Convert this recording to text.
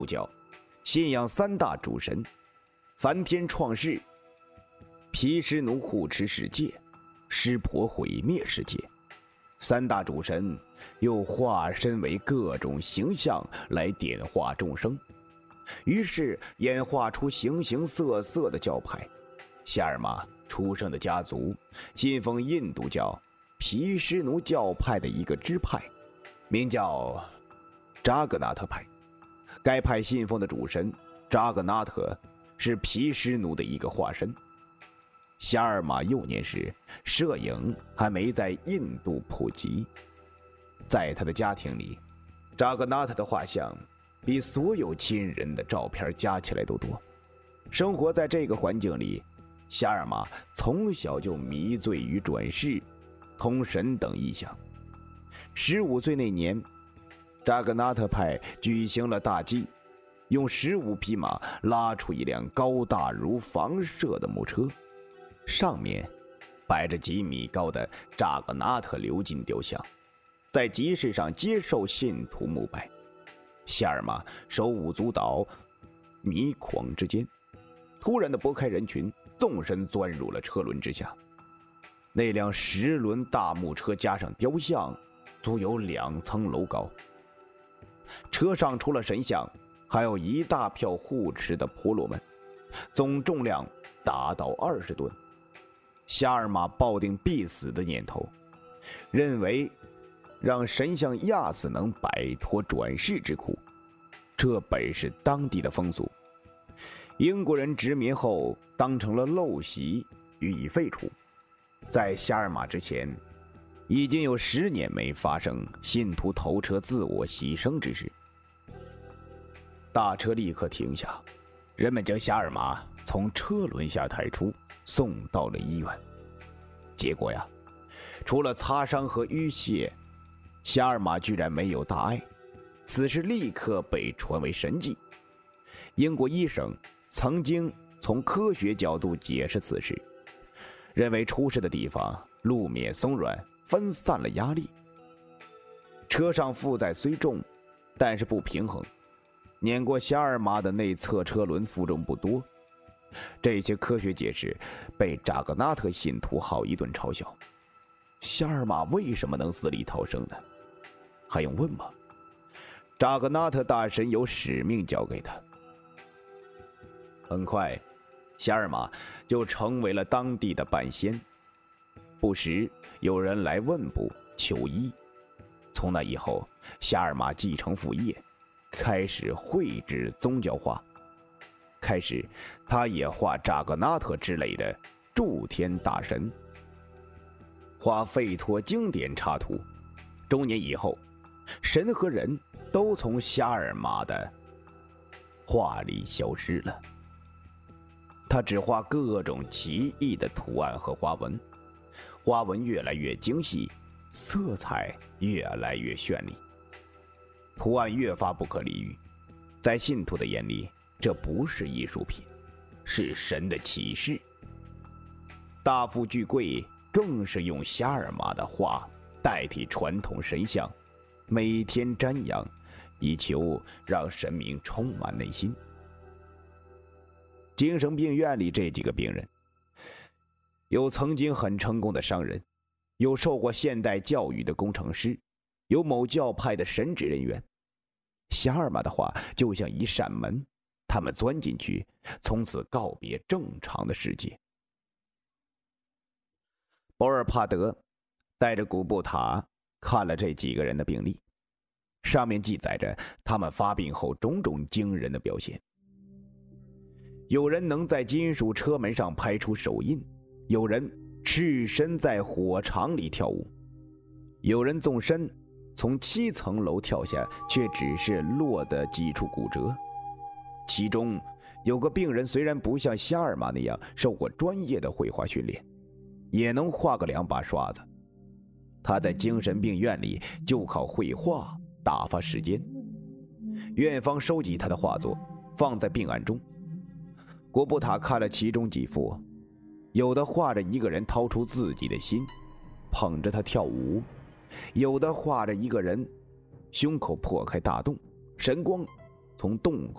教信仰三大主神：梵天创世，毗湿奴护持世界，湿婆毁灭世界。三大主神又化身为各种形象来点化众生，于是演化出形形色色的教派。夏尔玛出生的家族信奉印度教毗湿奴教派的一个支派，名叫扎格纳特派。该派信奉的主神扎格纳特是毗湿奴的一个化身。夏尔玛幼年时，摄影还没在印度普及，在他的家庭里，扎格纳特的画像比所有亲人的照片加起来都多。生活在这个环境里，夏尔玛从小就迷醉于转世、通神等异象。15岁那年，扎格纳特派举行了大祭，用15匹马拉出一辆高大如房舍的木车，上面摆着几米高的扎格纳特鎏金雕像，在集市上接受信徒膜拜。夏尔玛手舞足蹈，迷狂之间，突然的拨开人群，纵身钻入了车轮之下。那辆10轮大木车加上雕像，足有2层楼高。车上除了神像，还有一大票护持的婆罗门，总重量达到20吨。夏尔玛抱定必死的念头，认为让神像压死能摆脱转世之苦，这本是当地的风俗。英国人殖民后当成了陋习，予以废除。在夏尔玛之前，已经有10年没发生信徒头车自我牺牲之事。大车立刻停下，人们将夏尔玛从车轮下抬出，送到了医院。结果呀，除了擦伤和淤血，夏尔玛居然没有大碍。此事立刻被传为神迹。英国医生曾经从科学角度解释此事，认为出事的地方路面松软，分散了压力。车上负载虽重，但是不平衡，碾过夏尔玛的内侧车轮负重不多。这些科学解释被扎格纳特信徒好一顿嘲笑。夏尔玛为什么能死里逃生呢？还用问吗？扎格纳特大神有使命交给他。很快，夏尔玛就成为了当地的半仙，不时有人来问卜求医。从那以后，夏尔玛继承父业，开始绘制宗教画。开始，他也画扎格纳特之类的诸天大神，画吠陀经典插图。中年以后，神和人都从夏尔玛的画里消失了。他只画各种奇异的图案和花纹，花纹越来越精细，色彩越来越绚丽，图案越发不可理喻。在信徒的眼里，这不是艺术品，是神的启示。大富巨贵更是用夏尔玛的画代替传统神像，每天瞻仰，以求让神明充满内心。精神病院里这几个病人，有曾经很成功的商人，有受过现代教育的工程师，有某教派的神职人员。夏尔玛的画就像一扇门，他们钻进去，从此告别正常的世界。博尔帕德带着古布塔看了这几个人的病历，上面记载着他们发病后种种惊人的表现。有人能在金属车门上拍出手印，有人赤身在火场里跳舞，有人纵身从7层楼跳下，却只是落得几处骨折。其中有个病人虽然不像夏尔玛那样受过专业的绘画训练，也能画个2把刷子。他在精神病院里就靠绘画打发时间。院方收集他的画作，放在病案中。古布塔看了其中几幅，有的画着一个人掏出自己的心，捧着他跳舞；有的画着一个人胸口破开大洞，神光从洞